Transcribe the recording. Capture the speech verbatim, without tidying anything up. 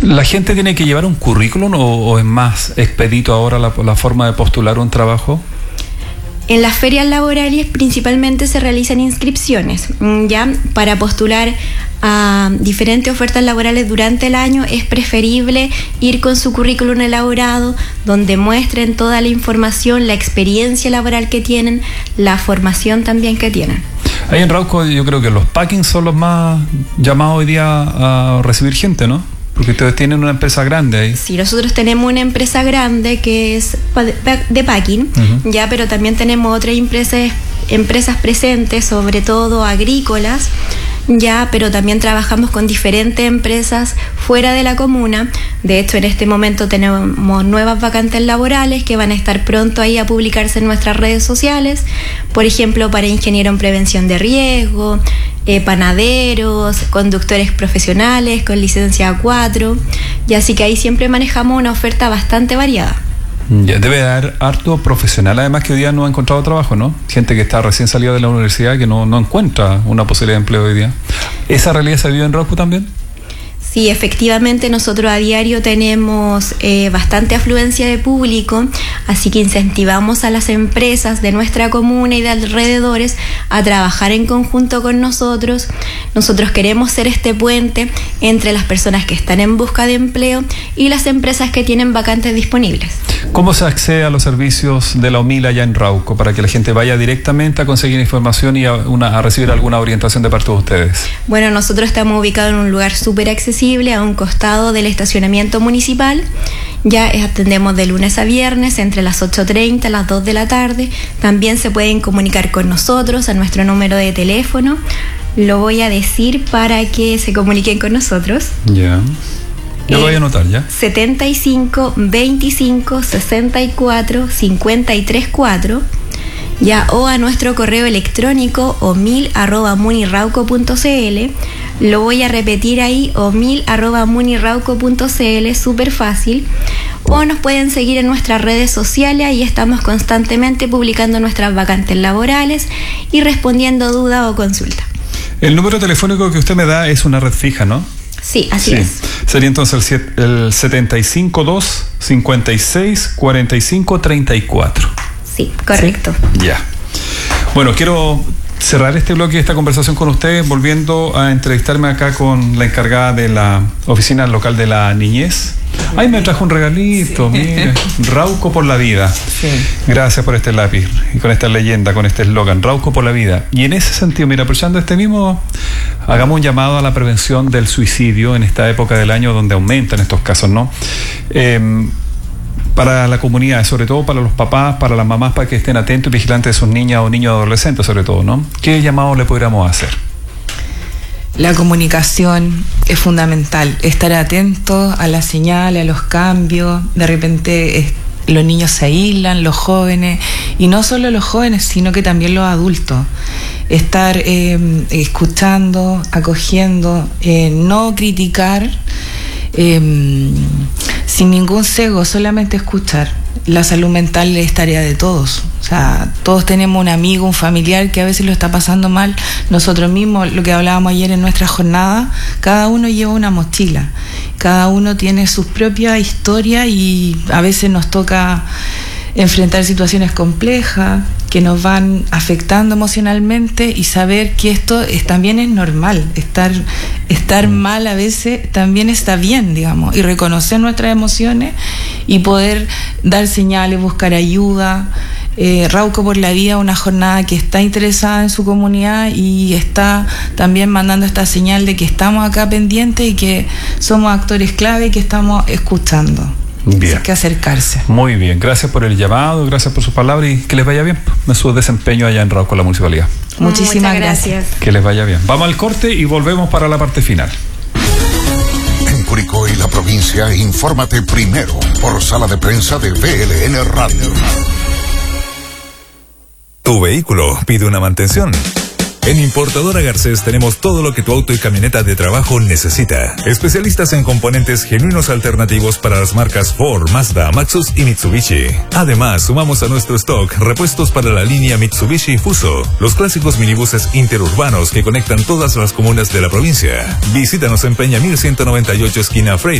¿La gente tiene que llevar un currículum o, o es más expedito ahora la, la forma de postular un trabajo? En las ferias laborales principalmente se realizan inscripciones, ya para postular a diferentes ofertas laborales durante el año. Es preferible ir con su currículum elaborado, donde muestren toda la información, la experiencia laboral que tienen, la formación también que tienen. Ahí en Rauco yo creo que los packings son los más llamados hoy día a recibir gente, ¿no? Porque ustedes tienen una empresa grande ahí. Sí, nosotros tenemos una empresa grande que es de packing, uh-huh. ya, pero también tenemos otras empresas, empresas presentes, sobre todo agrícolas, ya, pero también trabajamos con diferentes empresas fuera de la comuna. De hecho, en este momento tenemos nuevas vacantes laborales que van a estar pronto ahí a publicarse en nuestras redes sociales. Por ejemplo, para ingeniero en prevención de riesgo, eh, panaderos, conductores profesionales con licencia A cuatro. Y así que ahí siempre manejamos una oferta bastante variada. Ya, debe haber harto profesional, además que hoy día no ha encontrado trabajo, ¿no? Gente que está recién salida de la universidad que no, no encuentra una posibilidad de empleo hoy día. ¿Esa realidad se vive en Rauco también? Sí, efectivamente nosotros a diario tenemos eh, bastante afluencia de público, así que incentivamos a las empresas de nuestra comuna y de alrededores a trabajar en conjunto con nosotros. Nosotros queremos ser este puente entre las personas que están en busca de empleo y las empresas que tienen vacantes disponibles. ¿Cómo se accede a los servicios de la O M I L allá en Rauco para que la gente vaya directamente a conseguir información y a, una, a recibir alguna orientación de parte de ustedes? Bueno, nosotros estamos ubicados en un lugar súper accesible, a un costado del estacionamiento municipal. Ya atendemos de lunes a viernes entre las ocho treinta a las dos de la tarde. También se pueden comunicar con nosotros a nuestro número de teléfono. Lo voy a decir para que se comuniquen con nosotros. Ya. Yeah. Yo lo voy a anotar, ¿ya? setenta y cinco, veinticinco, sesenta y cuatro, cincuenta y tres cuatro, ya, o a nuestro correo electrónico omil arroba munirauco punto cl. Lo voy a repetir ahí, omil arroba munirauco punto cl, súper fácil. O nos pueden seguir en nuestras redes sociales, ahí estamos constantemente publicando nuestras vacantes laborales y respondiendo dudas o consultas. El número telefónico que usted me da es una red fija, ¿no? Sí, así sí. es. Sería entonces el, el setenta y cinco dos, cincuenta y seis, cuarenta y cinco, treinta y cuatro. Sí, correcto. ¿Sí? Ya. Bueno, quiero cerrar este bloque, esta conversación con ustedes, volviendo a entrevistarme acá con la encargada de la oficina local de la niñez. Ay, me trajo un regalito, sí. Mire, Rauco por la vida. Sí. Gracias por este lápiz y con esta leyenda, con este eslogan, Rauco por la vida. Y en ese sentido, mira, aprovechando este mismo, hagamos un llamado a la prevención del suicidio en esta época del año donde aumentan estos casos, ¿no? Eh, para la comunidad, sobre todo para los papás, para las mamás, para que estén atentos y vigilantes de sus niñas o niños adolescentes, sobre todo, ¿no? ¿Qué llamado le podríamos hacer? La comunicación es fundamental, estar atentos a las señales, a los cambios. De repente es, los niños se aíslan, los jóvenes, y no solo los jóvenes, sino que también los adultos. Estar eh, escuchando, acogiendo, eh, no criticar, eh, sin ningún cego, solamente escuchar. La salud mental es tarea de todos. O sea, todos tenemos un amigo, un familiar que a veces lo está pasando mal. Nosotros mismos, lo que hablábamos ayer en nuestra jornada, cada uno lleva una mochila. Cada uno tiene su propia historia y a veces nos toca enfrentar situaciones complejas que nos van afectando emocionalmente, y saber que esto es, también es normal. Estar, estar mal a veces también está bien, digamos, y reconocer nuestras emociones y poder dar señales, buscar ayuda. Eh, Rauco por la Vida, una jornada que está interesada en su comunidad y está también mandando esta señal de que estamos acá pendientes y que somos actores clave y que estamos escuchando. Bien. Hay que acercarse. Muy bien, gracias por el llamado, gracias por sus palabras y que les vaya bien en su desempeño allá en Rauco, la municipalidad. Muchísimas gracias. Que les vaya bien. Vamos al corte y volvemos para la parte final. En Curicó y la provincia, infórmate primero por sala de prensa de V L N Radio. Tu vehículo pide una mantención. En Importadora Garcés tenemos todo lo que tu auto y camioneta de trabajo necesita. Especialistas en componentes genuinos alternativos para las marcas Ford, Mazda, Maxus y Mitsubishi. Además, sumamos a nuestro stock repuestos para la línea Mitsubishi Fuso, los clásicos minibuses interurbanos que conectan todas las comunas de la provincia. Visítanos en Peña mil ciento noventa y ocho, esquina Frey.